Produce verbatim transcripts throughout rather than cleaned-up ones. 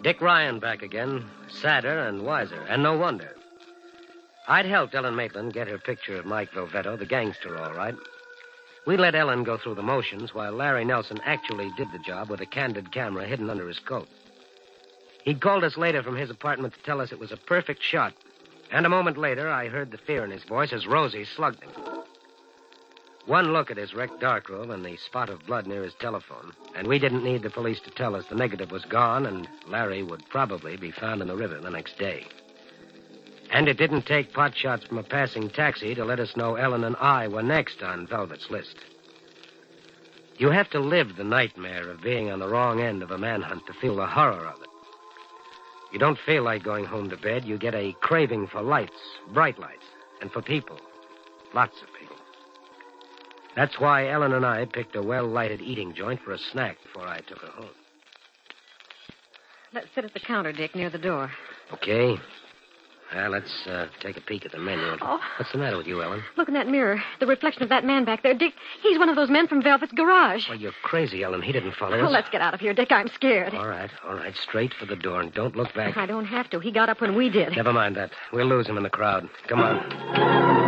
Dick Ryan back again, sadder and wiser, and no wonder. I'd helped Ellen Maitland get her picture of Mike Velvetto, the gangster, all right. We let Ellen go through the motions while Larry Nelson actually did the job with a candid camera hidden under his coat. He called us later from his apartment to tell us it was a perfect shot. And a moment later, I heard the fear in his voice as Rosie slugged him. One look at his wrecked darkroom and the spot of blood near his telephone, and we didn't need the police to tell us the negative was gone and Larry would probably be found in the river the next day. And it didn't take pot shots from a passing taxi to let us know Ellen and I were next on Velvet's list. You have to live the nightmare of being on the wrong end of a manhunt to feel the horror of it. You don't feel like going home to bed. You get a craving for lights, bright lights, and for people. Lots of people. That's why Ellen and I picked a well-lighted eating joint for a snack before I took her home. Let's sit at the counter, Dick, near the door. Okay. Well, let's uh, take a peek at the menu. Oh. What's the matter with you, Ellen? Look in that mirror. The reflection of that man back there. Dick, he's one of those men from Velvet's garage. Well, you're crazy, Ellen. He didn't follow Oh, us. let's get out of here, Dick. I'm scared. All right, all right. Straight for the door, and don't look back. I don't have to. He got up when we did. Never mind that. We'll lose him in the crowd. Come on.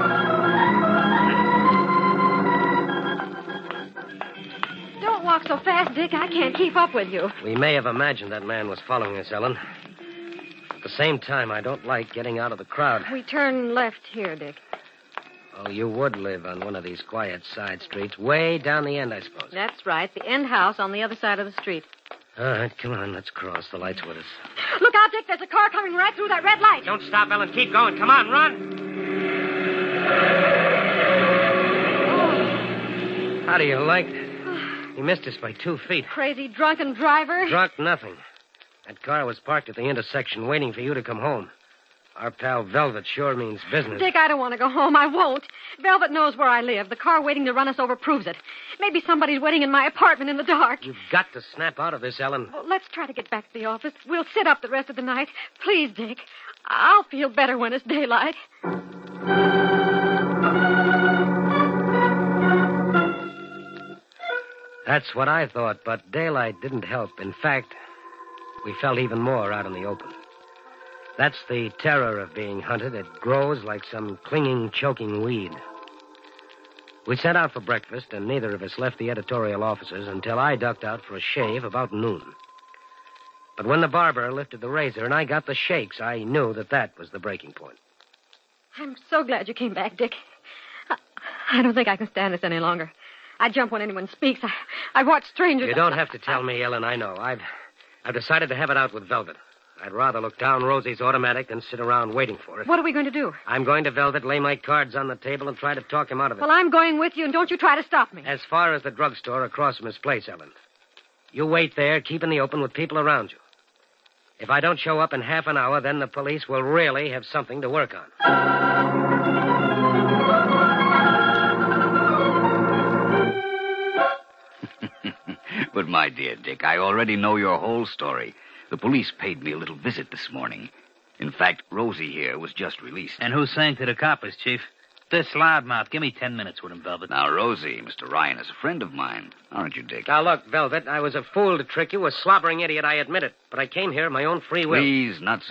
Don't walk so fast, Dick. I can't keep up with you. We may have imagined that man was following us, Ellen. At the same time, I don't like getting out of the crowd. We turn left here, Dick. Oh, you would live on one of these quiet side streets, way down the end, I suppose. That's right. The end house on the other side of the street. All right, come on. Let's cross. The light's with us. Look out, Dick. There's a car coming right through that red light. Don't stop, Ellen. Keep going. Come on, run. Oh. How do you like that? He missed us by two feet. Crazy drunken driver. Drunk nothing. That car was parked at the intersection waiting for you to come home. Our pal Velvet sure means business. Dick, I don't want to go home. I won't. Velvet knows where I live. The car waiting to run us over proves it. Maybe somebody's waiting in my apartment in the dark. You've got to snap out of this, Ellen. Well, let's try to get back to the office. We'll sit up the rest of the night. Please, Dick. I'll feel better when it's daylight. That's what I thought, but daylight didn't help. In fact, we felt even more out in the open. That's the terror of being hunted. It grows like some clinging, choking weed. We set out for breakfast, and neither of us left the editorial offices until I ducked out for a shave about noon. But when the barber lifted the razor and I got the shakes, I knew that that was the breaking point. I'm so glad you came back, Dick. I, I don't think I can stand this any longer. I jump when anyone speaks. I, I watch strangers. You don't have to tell me, Ellen. I know. I've, I've decided to have it out with Velvet. I'd rather look down Rosie's automatic than sit around waiting for it. What are we going to do? I'm going to Velvet, lay my cards on the table, and try to talk him out of it. Well, I'm going with you, and don't you try to stop me. As far as the drugstore across from his place, Ellen. You wait there, keep in the open with people around you. If I don't show up in half an hour, then the police will really have something to work on. But, my dear Dick, I already know your whole story. The police paid me a little visit this morning. In fact, Rosie here was just released. And who sang to the coppers, Chief? This loudmouth. Give me ten minutes with him, Velvet. Now, Rosie, Mister Ryan is a friend of mine. Aren't you, Dick? Now, look, Velvet, I was a fool to trick you, a slobbering idiot, I admit it. But I came here of my own free will. Please, not so